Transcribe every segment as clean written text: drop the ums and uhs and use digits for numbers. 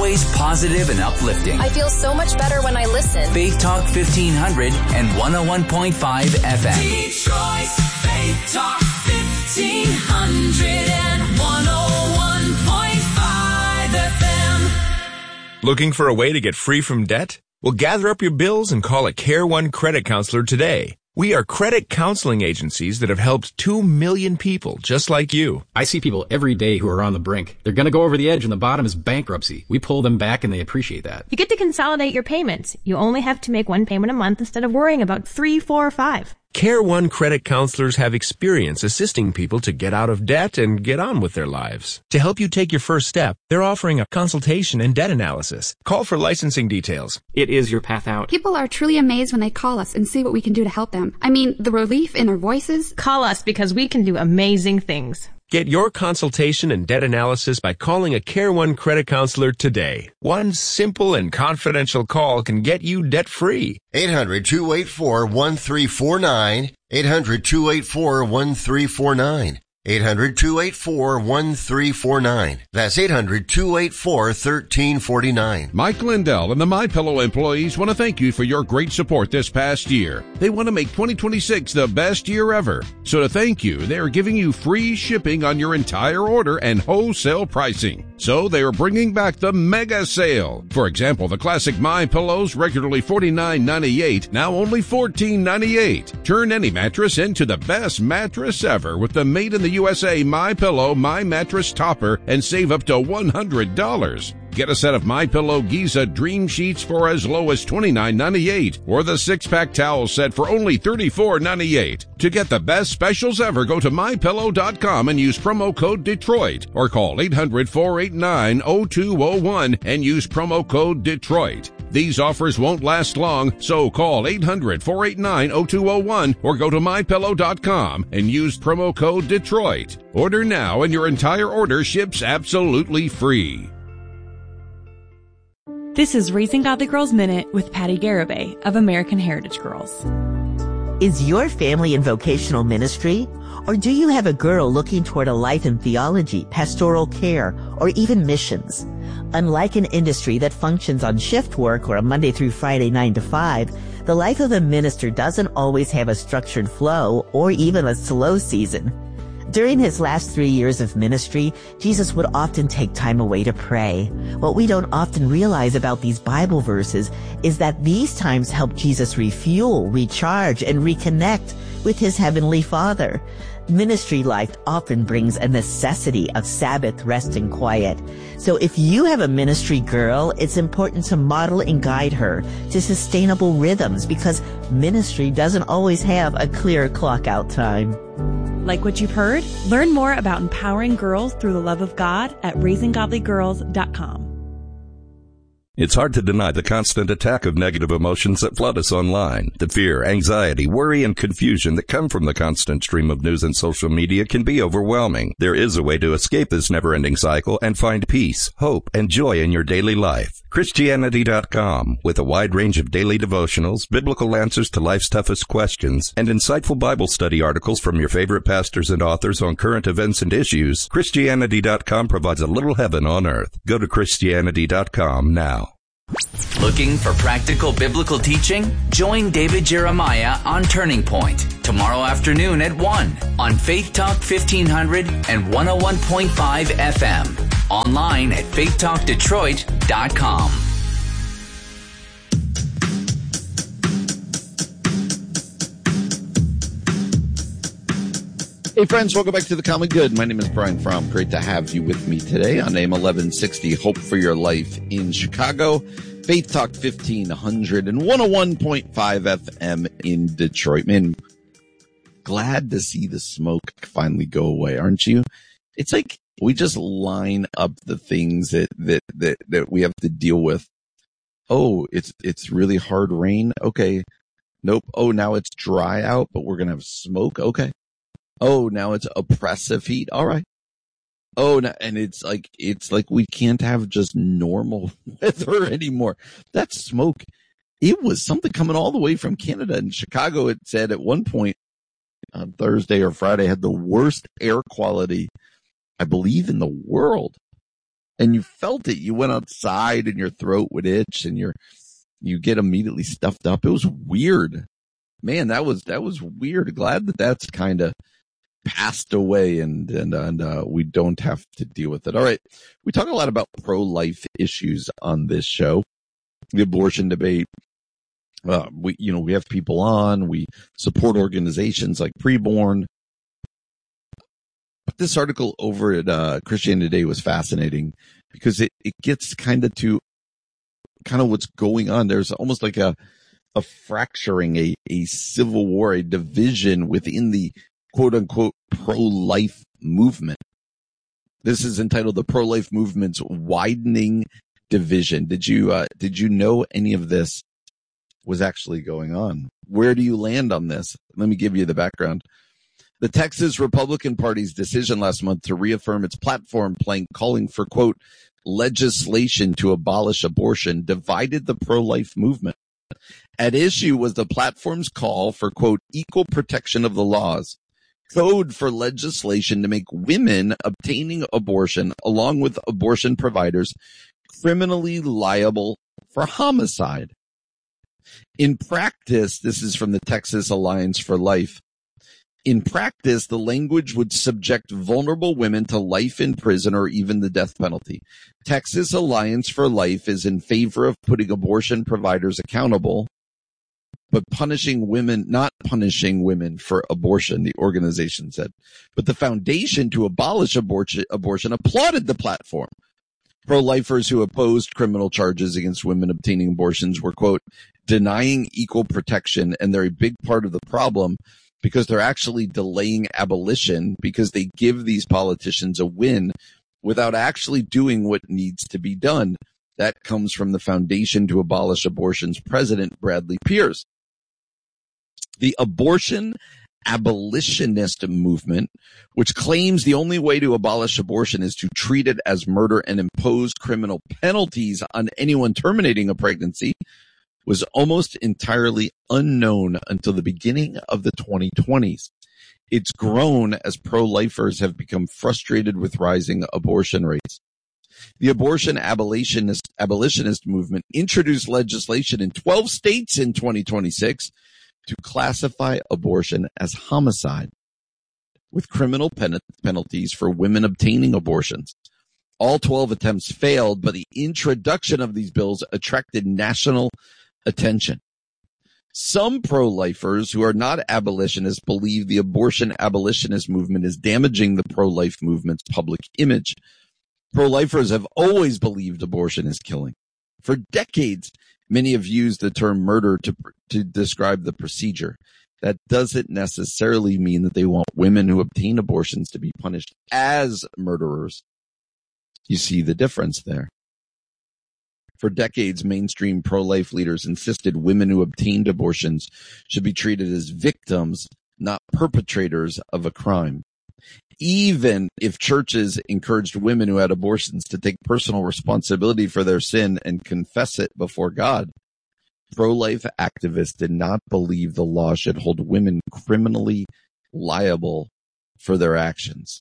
always positive and uplifting. I feel so much better when I listen. Faith Talk 1500 and 101.5 FM. Detroit's Faith Talk 1500 and 101.5 FM. Looking for a way to get free from debt? Well, gather up your bills and call a Care One credit counselor today. We are credit counseling agencies that have helped 2 million people just like you. I see people every day who are on the brink. They're going to go over the edge and the bottom is bankruptcy. We pull them back and they appreciate that. You get to consolidate your payments. You only have to make one payment a month instead of worrying about 3, 4, or 5. Care One credit counselors have experience assisting people to get out of debt and get on with their lives. To help you take your first step, they're offering a consultation and debt analysis. Call for licensing details. It is your path out. People are truly amazed when they call us and see what we can do to help them. I mean, the relief in our voices. Call us because we can do amazing things. Get your consultation and debt analysis by calling a Care One credit counselor today. One simple and confidential call can get you debt-free. 800-284-1349. 800-284-1349. 800-284-1349. That's 800-284-1349. Mike Lindell and the MyPillow employees want to thank you for your great support this past year. They want to make 2026 the best year ever. So to thank you, they are giving you free shipping on your entire order and wholesale pricing. So they are bringing back the mega sale. For example, the classic MyPillows, regularly $49.98, now only $14.98. Turn any mattress into the best mattress ever with the made in the USA MyPillow My Mattress Topper and save up to $100. Get a set of MyPillow Giza Dream Sheets for as low as $29.98 or the 6-pack towel set for only $34.98. To get the best specials ever, go to MyPillow.com and use promo code Detroit or call 800-489-0201 and use promo code Detroit. These offers won't last long, so call 800-489-0201 or go to MyPillow.com and use promo code Detroit. Order now and your entire order ships absolutely free. This is Raising Godly Girls Minute with Patty Garibay of American Heritage Girls. Is your family in vocational ministry? Or do you have a girl looking toward a life in theology, pastoral care, or even missions? Unlike an industry that functions on shift work or a Monday through Friday 9 to 5, the life of a minister doesn't always have a structured flow or even a slow season. During his last 3 years of ministry, Jesus would often take time away to pray. What we don't often realize about these Bible verses is that these times help Jesus refuel, recharge, and reconnect with his heavenly Father. Ministry life often brings a necessity of Sabbath rest and quiet. So if you have a ministry girl, it's important to model and guide her to sustainable rhythms because ministry doesn't always have a clear clock out time. Like what you've heard? Learn more about empowering girls through the love of God at raisinggodlygirls.com. It's hard to deny the constant attack of negative emotions that flood us online. The fear, anxiety, worry, and confusion that come from the constant stream of news and social media can be overwhelming. There is a way to escape this never-ending cycle and find peace, hope, and joy in your daily life. Christianity.com, with a wide range of daily devotionals, biblical answers to life's toughest questions, and insightful Bible study articles from your favorite pastors and authors on current events and issues, Christianity.com provides a little heaven on earth. Go to Christianity.com now. Looking for practical biblical teaching? Join David Jeremiah on Turning Point tomorrow afternoon at 1 on Faith Talk 1500 and 101.5 FM. Online at faithtalkdetroit.com. Hey friends, welcome back to The Common Good. My name is Brian Fromm. Great to have you with me today on AM 1160, Hope for Your Life in Chicago, Faith Talk 1500 and 101.5 FM in Detroit. Man, glad to see the smoke finally go away, aren't you? It's like we just line up the things that we have to deal with. Oh, it's really hard rain. Okay. Nope. Oh, now it's dry out, but we're going to have smoke. Okay. Oh, now it's oppressive heat. All right. Oh, and it's like we can't have just normal weather anymore. That smoke, it was something coming all the way from Canada. In Chicago, it said at one point on Thursday or Friday had the worst air quality, I believe, in the world. and you felt it. You went outside and your throat would itch and you get immediately stuffed up. It was weird. Man, that was weird. Glad that that's kind of passed away and we don't have to deal with it. All right. We talk a lot about pro-life issues on this show. The abortion debate. We have people on, we support organizations like Preborn. But this article over at Christianity Today was fascinating because it gets kind of what's going on. There's almost like a fracturing, a civil war, a division within the quote unquote pro-life movement. This is entitled The Pro-Life Movement's Widening Division. Did you know any of this was actually going on? Where do you land on this? Let me give you the background. The Texas Republican Party's decision last month to reaffirm its platform calling for, quote, legislation to abolish abortion divided the pro-life movement. At issue was the platform's call for, quote, equal protection of the laws, code for legislation to make women obtaining abortion, along with abortion providers, criminally liable for homicide. In practice, this is from the Texas Alliance for Life. In practice, the language would subject vulnerable women to life in prison or even the death penalty. Texas Alliance for Life is in favor of putting abortion providers accountable, but not punishing women for abortion, the organization said. But the Foundation to Abolish Abortion applauded the platform. Pro-lifers who opposed criminal charges against women obtaining abortions were, quote, denying equal protection, and they're a big part of the problem because they're actually delaying abolition because they give these politicians a win without actually doing what needs to be done. That comes from the Foundation to Abolish Abortion's president, Bradley Pierce. The abortion abolitionist movement, which claims the only way to abolish abortion is to treat it as murder and impose criminal penalties on anyone terminating a pregnancy, was almost entirely unknown until the beginning of the 2020s. It's grown as pro-lifers have become frustrated with rising abortion rates. The abortion abolitionist movement introduced legislation in 12 states in 2026 to classify abortion as homicide, with criminal penalties for women obtaining abortions. All 12 attempts failed, but the introduction of these bills attracted national attention. Some pro-lifers who are not abolitionists believe the abortion abolitionist movement is damaging the pro-life movement's public image. Pro-lifers have always believed abortion is killing. For decades, many have used the term murder to describe the procedure. That doesn't necessarily mean that they want women who obtain abortions to be punished as murderers. You see the difference there. For decades, mainstream pro-life leaders insisted women who obtained abortions should be treated as victims, not perpetrators of a crime. Even if churches encouraged women who had abortions to take personal responsibility for their sin and confess it before God, pro-life activists did not believe the law should hold women criminally liable for their actions.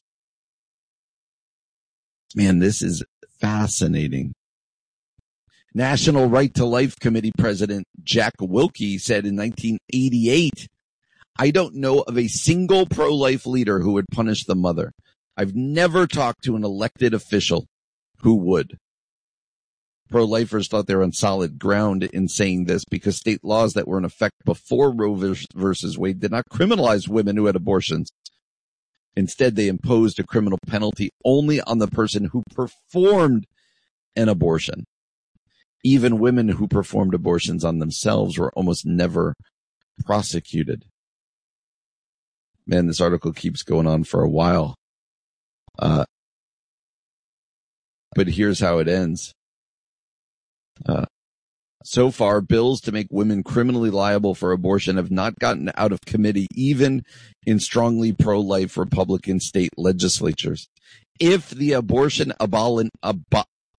Man, this is fascinating. National Right to Life Committee President Jack Wilkie said in 1988, I don't know of a single pro-life leader who would punish the mother. I've never talked to an elected official who would. Pro-lifers thought they were on solid ground in saying this because state laws that were in effect before Roe versus Wade did not criminalize women who had abortions. Instead, they imposed a criminal penalty only on the person who performed an abortion. Even women who performed abortions on themselves were almost never prosecuted. Man, this article keeps going on for a while. But here's how it ends. So far, bills to make women criminally liable for abortion have not gotten out of committee, even in strongly pro-life Republican state legislatures. If the abortion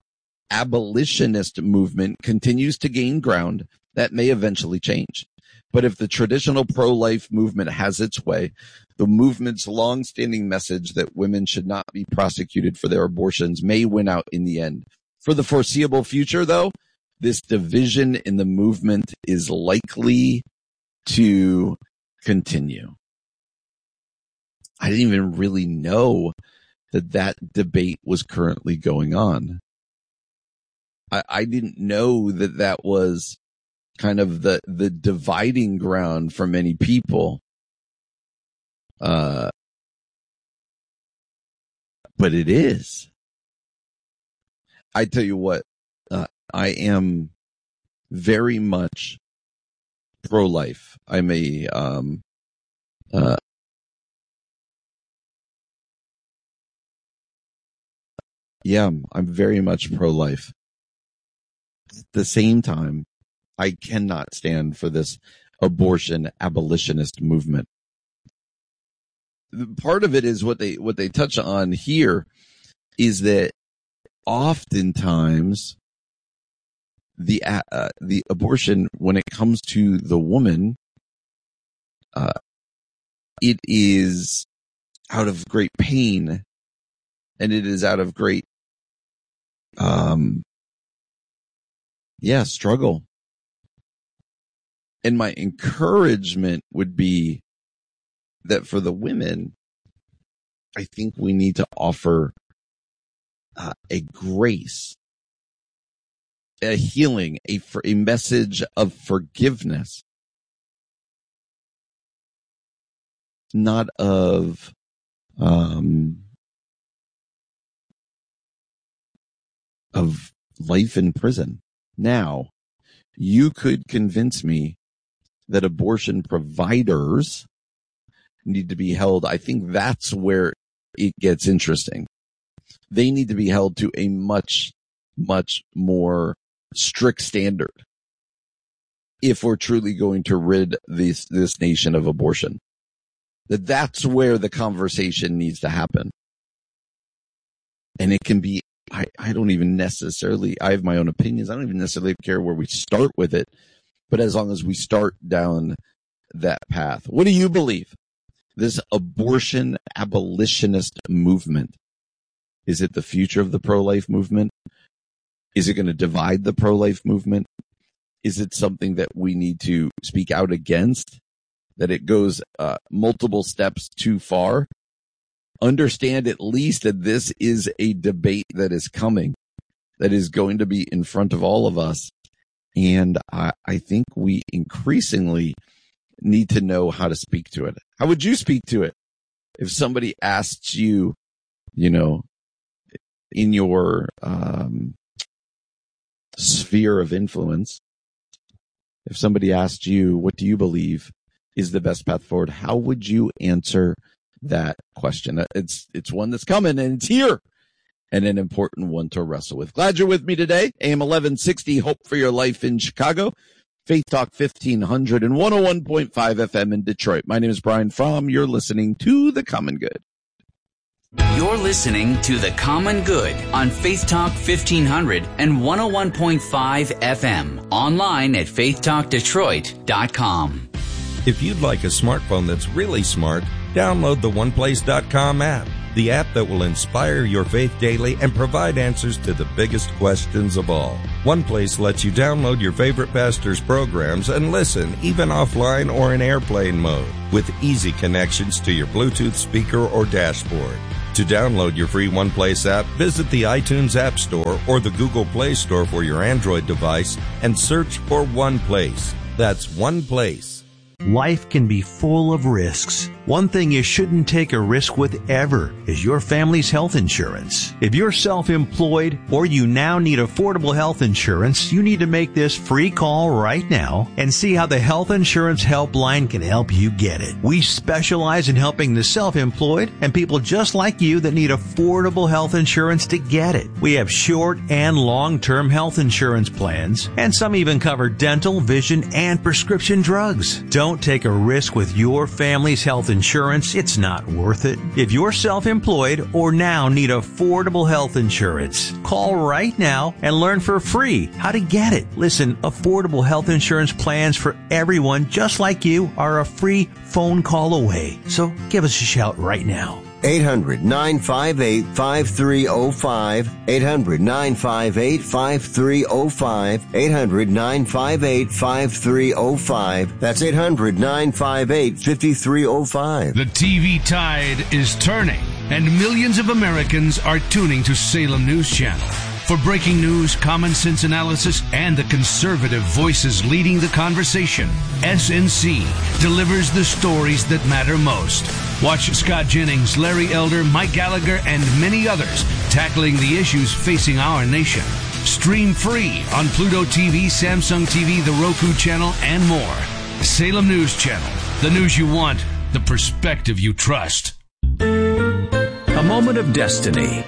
abolitionist movement continues to gain ground, that may eventually change. But if the traditional pro-life movement has its way, the movement's long-standing message that women should not be prosecuted for their abortions may win out in the end. For the foreseeable future, though, this division in the movement is likely to continue. I didn't even really know that debate was currently going on. I didn't know that was kind of the dividing ground for many people. But it is. I tell you what, I am very much pro-life. I'm I'm very much pro-life. At the same time, I cannot stand for this abortion abolitionist movement. Part of it is what they touch on here is that oftentimes the abortion, when it comes to the woman, it is out of great pain, and it is out of great struggle. And my encouragement would be that for the women, I think we need to offer a grace, a healing, a message of forgiveness, not of life in prison. Now, you could convince me that abortion providers need to be held. I think that's where it gets interesting. They need to be held to a much, much more strict standard if we're truly going to rid this nation of abortion. That's where the conversation needs to happen. And it can be, I don't even necessarily, I have my own opinions. I don't even necessarily care where we start with it, but as long as we start down that path. What do you believe? This abortion abolitionist movement, is it the future of the pro-life movement? Is it going to divide the pro-life movement? Is it something that we need to speak out against? That it goes multiple steps too far? Understand at least that this is a debate that is coming, that is going to be in front of all of us. And I think we increasingly need to know how to speak to it. How would you speak to it? If somebody asked you, in your sphere of influence, if somebody asked you, what do you believe is the best path forward? How would you answer that question? It's one that's coming, and it's here, and an important one to wrestle with. Glad you're with me today. AM 1160, Hope for Your Life in Chicago. Faith Talk 1500 and 101.5 FM in Detroit. My name is Brian Fromm. You're listening to The Common Good. You're listening to The Common Good on Faith Talk 1500 and 101.5 FM. Online at faithtalkdetroit.com. If you'd like a smartphone that's really smart, download the OnePlace.com app, the app that will inspire your faith daily and provide answers to the biggest questions of all. OnePlace lets you download your favorite pastor's programs and listen, even offline or in airplane mode, with easy connections to your Bluetooth speaker or dashboard. To download your free OnePlace app, visit the iTunes App Store or the Google Play Store for your Android device and search for OnePlace. That's OnePlace. Life can be full of risks. One thing you shouldn't take a risk with ever is your family's health insurance. If you're self-employed or you now need affordable health insurance, you need to make this free call right now and see how the Health Insurance Helpline can help you get it. We specialize in helping the self-employed and people just like you that need affordable health insurance to get it. We have short and long-term health insurance plans, and some even cover dental, vision, and prescription drugs. Don't take a risk with your family's health insurance, it's not worth it. If you're self-employed or now need affordable health insurance, call right now and learn for free how to get it. Listen, affordable health insurance plans for everyone just like you are a free phone call away. So give us a shout right now. 800-958-5305. 800-958-5305. 800-958-5305. That's 800-958-5305. The TV tide is turning, and millions of Americans are tuning to Salem News Channel. For breaking news, common sense analysis, and the conservative voices leading the conversation, SNC delivers the stories that matter most. Watch Scott Jennings, Larry Elder, Mike Gallagher, and many others tackling the issues facing our nation. Stream free on Pluto TV, Samsung TV, the Roku channel, and more. Salem News Channel. The news you want, the perspective you trust. A moment of destiny.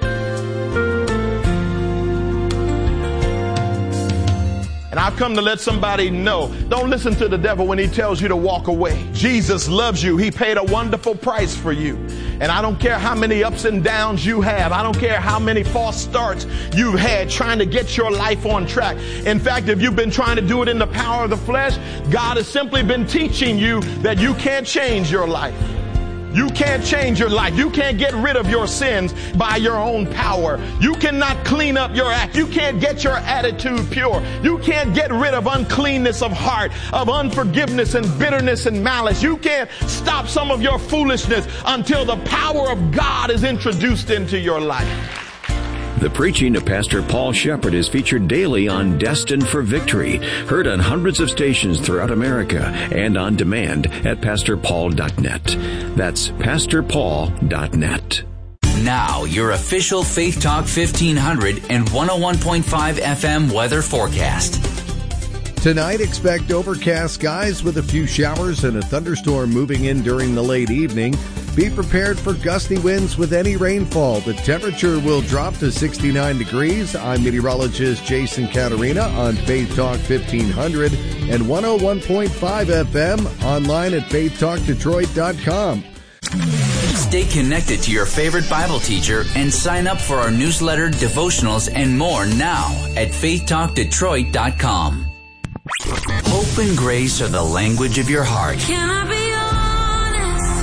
And I've come to let somebody know, don't listen to the devil when he tells you to walk away. Jesus loves you. He paid a wonderful price for you. And I don't care how many ups and downs you have. I don't care how many false starts you've had trying to get your life on track. In fact, if you've been trying to do it in the power of the flesh, God has simply been teaching you that you can't change your life. You can't change your life. You can't get rid of your sins by your own power. You cannot clean up your act. You can't get your attitude pure. You can't get rid of uncleanness of heart, of unforgiveness and bitterness and malice. You can't stop some of your foolishness until the power of God is introduced into your life. The preaching of Pastor Paul Shepherd is featured daily on Destined for Victory, heard on hundreds of stations throughout America and on demand at pastorpaul.net. That's pastorpaul.net. Now, your official Faith Talk 1500 and 101.5 FM weather forecast. Tonight, expect overcast skies with a few showers and a thunderstorm moving in during the late evening. Be prepared for gusty winds with any rainfall. The temperature will drop to 69 degrees. I'm meteorologist Jason Caterina on Faith Talk 1500 and 101.5 FM, online at faithtalkdetroit.com. Stay connected to your favorite Bible teacher and sign up for our newsletter, devotionals, and more now at faithtalkdetroit.com. Hope and grace are the language of your heart. Can I be honest?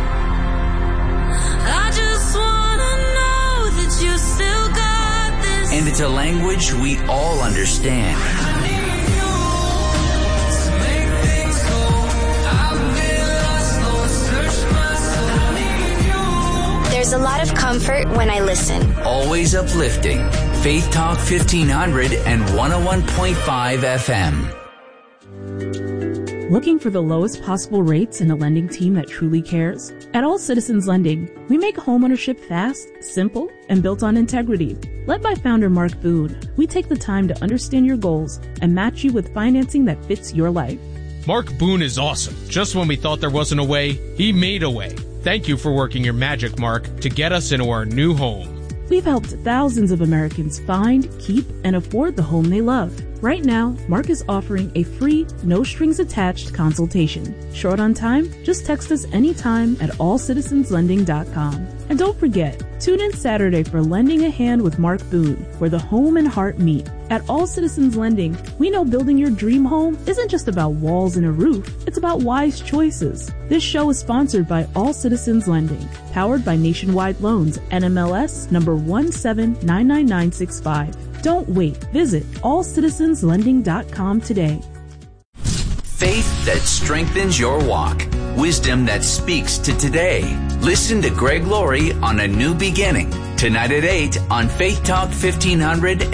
I just wanna know that you still got this. And it's a language we all understand. I need you to make things whole. I've been lost, Lord, search my soul. I need you. There's a lot of comfort when I listen. Always uplifting. Faith Talk 1500 and 101.5 FM. Looking for the lowest possible rates and a lending team that truly cares? At All Citizens Lending, we make homeownership fast, simple, and built on integrity. Led by founder Mark Boone, we take the time to understand your goals and match you with financing that fits your life. Mark Boone is awesome. Just when we thought there wasn't a way, he made a way. Thank you for working your magic, Mark, to get us into our new home. We've helped thousands of Americans find, keep, and afford the home they love. Right now, Mark is offering a free, no-strings-attached consultation. Short on time? Just text us anytime at allcitizenslending.com. And don't forget, tune in Saturday for Lending a Hand with Mark Boone, where the home and heart meet. At All Citizens Lending, we know building your dream home isn't just about walls and a roof. It's about wise choices. This show is sponsored by All Citizens Lending, powered by Nationwide Loans, NMLS number 1799965. Don't wait. Visit allcitizenslending.com today. Faith that strengthens your walk. Wisdom that speaks to today. Listen to Greg Laurie on A New Beginning. Tonight at 8 on Faith Talk 1500